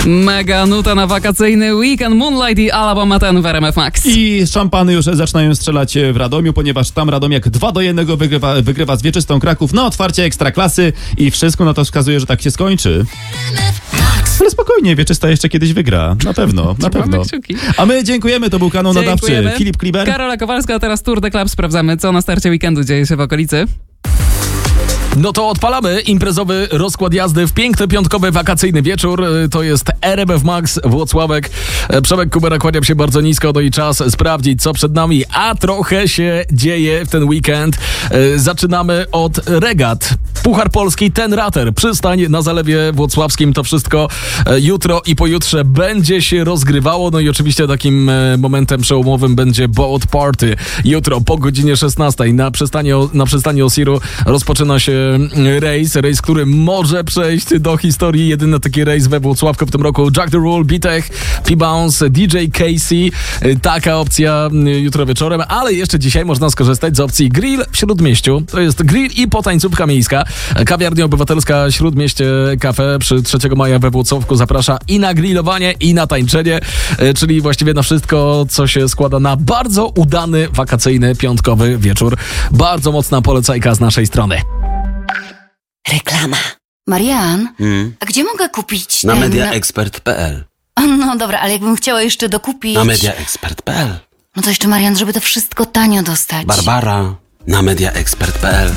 Mega nuta na wakacyjny weekend, Moonlight i Alabama Ten w RMF Max. I szampany już zaczynają strzelać w Radomiu, ponieważ tam Radomiak 2-1 wygrywa z Wieczystą Kraków na otwarcie Ekstraklasy i wszystko na to wskazuje, że tak się skończy. Ale spokojnie, Wieczysta jeszcze kiedyś wygra. Na pewno, na pewno. A my dziękujemy, to był kanał nadawczy Filip Kliber. Karola Kowalska, a teraz Tour de Club. Sprawdzamy, co na starcie weekendu dzieje się w okolicy. No to odpalamy imprezowy rozkład jazdy w piękny piątkowy wakacyjny wieczór. To jest RMF Max Włocławek. Przemek Kubera, kłaniam się bardzo nisko, no i czas sprawdzić, co przed nami, a trochę się dzieje w ten weekend. Zaczynamy od regat. Puchar Polski Ten Rater, przystań na Zalewie Włocławskim. To wszystko jutro i pojutrze będzie się rozgrywało. No i oczywiście takim momentem przełomowym będzie Boat Party. Jutro po godzinie 16 na przystani Osiru rozpoczyna się rejs, który może przejść do historii. Jedyny taki rejs we Włocławku w tym roku. Jack the Rule, Bitech, P-Bounce, DJ Casey. Taka opcja jutro wieczorem, ale jeszcze dzisiaj można skorzystać z opcji Grill w Śródmieściu. To jest grill i potańcówka miejska. Kawiarnia Obywatelska Śródmieście Cafe przy 3 maja we Włocławku zaprasza i na grillowanie, i na tańczenie, czyli właściwie na wszystko, co się składa na bardzo udany, wakacyjny, piątkowy wieczór. Bardzo mocna polecajka z naszej strony. Reklama. Marian, a gdzie mogę kupić Na mediaexpert.pl. No dobra, ale jakbym chciała jeszcze dokupić... Na mediaexpert.pl. No to jeszcze, Marian, żeby to wszystko tanio dostać. Barbara. Na mediaexpert.pl.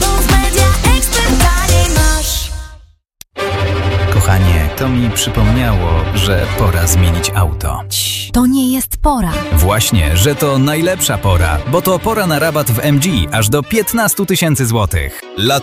Kochanie, to mi przypomniało, że pora zmienić auto. To nie jest pora. Właśnie, że to najlepsza pora, bo to pora na rabat w MG aż do 15 000 złotych.